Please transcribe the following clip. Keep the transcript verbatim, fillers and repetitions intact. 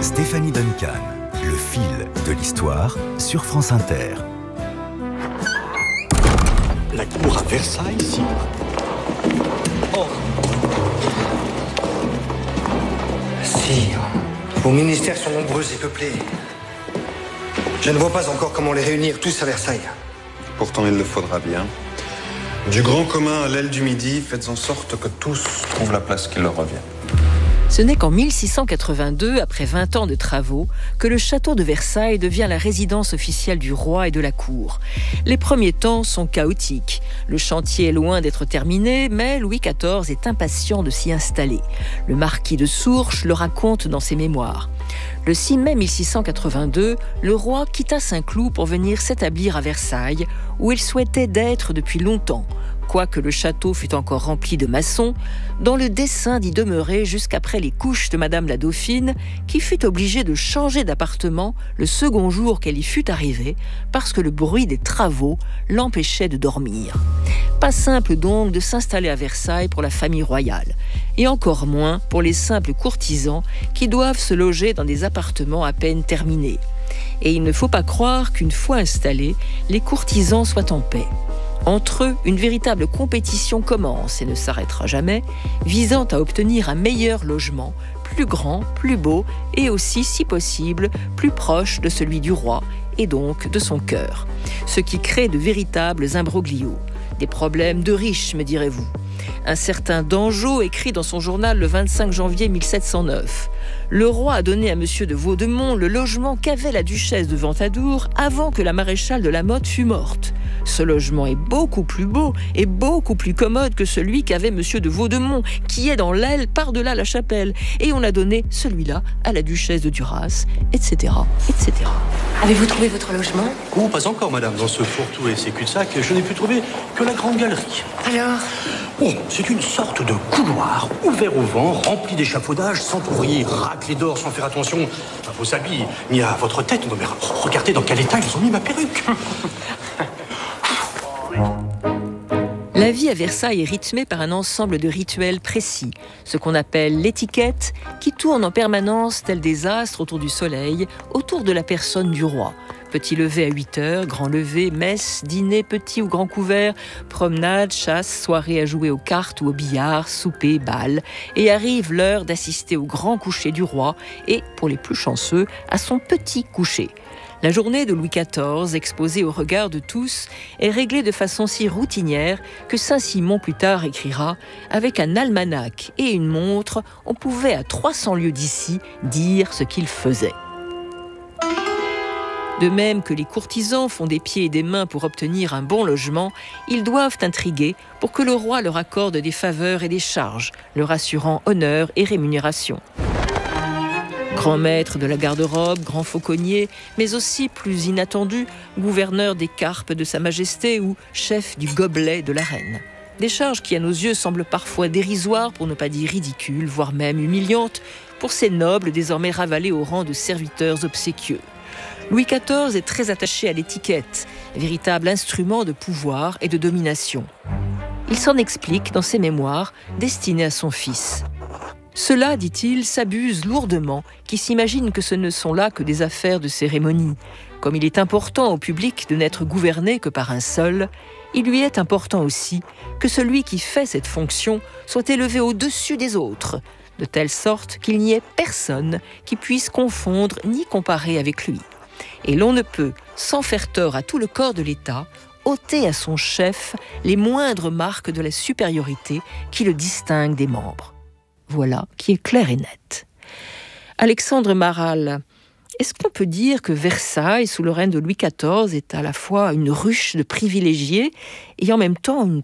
Stéphanie Duncan, le fil de l'histoire sur France Inter. La cour à Versailles, sire. Oh. Sire, vos ministères sont nombreux et peuplés. Je ne vois pas encore comment les réunir tous à Versailles. Pourtant, il le faudra bien. Du grand commun à l'aile du Midi, faites en sorte que tous trouvent la place qui leur revient. Ce n'est qu'en mille six cent quatre-vingt-deux, après vingt ans de travaux, que le château de Versailles devient la résidence officielle du roi et de la cour. Les premiers temps sont chaotiques. Le chantier est loin d'être terminé, mais Louis quatorze est impatient de s'y installer. Le marquis de Sourches le raconte dans ses mémoires. Le six mai mille six cent quatre-vingt-deux, le roi quitta Saint-Cloud pour venir s'établir à Versailles, où il souhaitait d'être depuis longtemps. Quoique le château fût encore rempli de maçons, dans le dessein d'y demeurer jusqu'après les couches de Madame la Dauphine, qui fut obligée de changer d'appartement le second jour qu'elle y fut arrivée, parce que le bruit des travaux l'empêchait de dormir. Pas simple donc de s'installer à Versailles pour la famille royale, et encore moins pour les simples courtisans qui doivent se loger dans des appartements à peine terminés. Et il ne faut pas croire qu'une fois installés, les courtisans soient en paix. Entre eux, une véritable compétition commence et ne s'arrêtera jamais, visant à obtenir un meilleur logement, plus grand, plus beau et aussi, si possible, plus proche de celui du roi et donc de son cœur. Ce qui crée de véritables imbroglios. Des problèmes de riches, me direz-vous. Un certain Dangeau écrit dans son journal le vingt-cinq janvier mille sept cent neuf. Le roi a donné à monsieur de Vaudemont le logement qu'avait la duchesse de Ventadour avant que la maréchale de la Motte fût morte. Ce logement est beaucoup plus beau et beaucoup plus commode que celui qu'avait monsieur de Vaudemont, qui est dans l'aile par-delà la chapelle. Et on a donné celui-là à la duchesse de Duras, et cetera, et cetera. Avez-vous trouvé votre logement ? Oh, pas encore, madame. Dans ce fourre-tout et ces cul-de-sac, je n'ai pu trouver que la grande galerie. Alors ? Oh, c'est une sorte de couloir ouvert au vent, rempli d'échafaudages, sans ouvriers, raclés d'or sans faire attention à vos habits, ni à votre tête. Non, mais regardez dans quel état ils ont mis ma perruque. La vie à Versailles est rythmée par un ensemble de rituels précis, ce qu'on appelle l'étiquette, qui tourne en permanence tel des astres autour du soleil, autour de la personne du roi. Petit lever à huit heures, grand lever, messe, dîner petit ou grand couvert, promenade, chasse, soirée à jouer aux cartes ou au billard, souper, bal. Et arrive l'heure d'assister au grand coucher du roi et, pour les plus chanceux, à son petit coucher. La journée de Louis quatorze, exposée au regard de tous, est réglée de façon si routinière que Saint-Simon plus tard écrira « Avec un almanach et une montre, on pouvait à trois cents lieues d'ici dire ce qu'il faisait ». De même que les courtisans font des pieds et des mains pour obtenir un bon logement, ils doivent intriguer pour que le roi leur accorde des faveurs et des charges, leur assurant honneur et rémunération. Grand maître de la garde-robe, grand fauconnier, mais aussi, plus inattendu, gouverneur des carpes de Sa Majesté ou chef du gobelet de la reine. Des charges qui, à nos yeux, semblent parfois dérisoires, pour ne pas dire ridicules, voire même humiliantes, pour ces nobles désormais ravalés au rang de serviteurs obséquieux. Louis quatorze est très attaché à l'étiquette, véritable instrument de pouvoir et de domination. Il s'en explique dans ses mémoires destinés à son fils. Ceux-là, dit-il, s'abusent lourdement, qui s'imaginent que ce ne sont là que des affaires de cérémonie. Comme il est important au public de n'être gouverné que par un seul, il lui est important aussi que celui qui fait cette fonction soit élevé au-dessus des autres, de telle sorte qu'il n'y ait personne qui puisse confondre ni comparer avec lui. Et l'on ne peut, sans faire tort à tout le corps de l'État, ôter à son chef les moindres marques de la supériorité qui le distinguent des membres. Voilà qui est clair et net. Alexandre Maral, est-ce qu'on peut dire que Versailles, sous le règne de Louis quatorze, est à la fois une ruche de privilégiés et en même temps une